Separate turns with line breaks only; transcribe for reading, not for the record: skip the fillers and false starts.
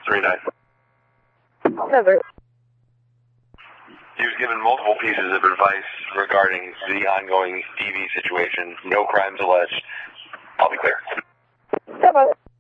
39.
Never.
He was given multiple pieces of advice regarding the ongoing EV situation. No crimes alleged. I'll be clear.
Never.